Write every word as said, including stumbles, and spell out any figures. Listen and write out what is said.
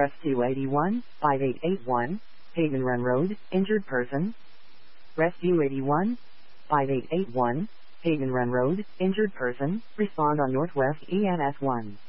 Rescue eighty-one, five eight eight one, Haven Run Road, injured person. Rescue eighty-one, five eight eight one, Haven Run Road, injured person, respond on Northwest E M S one.